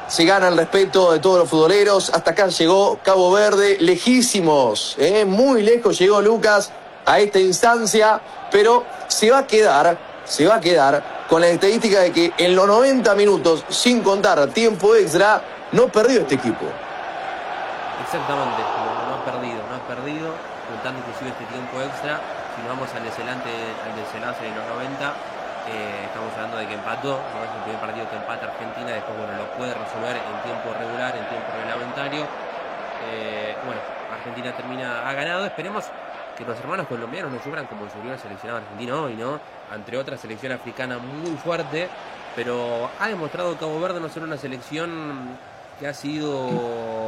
se gana el respeto de todos los futboleros. Hasta acá llegó Cabo Verde, lejísimos, muy lejos llegó Lucas a esta instancia, pero se va a quedar con la estadística de que en los 90 minutos, sin contar tiempo extra, no perdió este equipo. Exactamente, no ha perdido, contando inclusive este tiempo extra. Si nos vamos al desenlace de los 90, estamos hablando de que empató, no es el primer partido que empata Argentina, después bueno, lo puede resolver en tiempo regular, en tiempo reglamentario. Bueno, Argentina ha ganado, esperemos que los hermanos colombianos no sufran como sufrió el seleccionado argentino hoy, ¿no? Ante otra selección africana muy fuerte, pero ha demostrado Cabo Verde no ser una selección que ha sido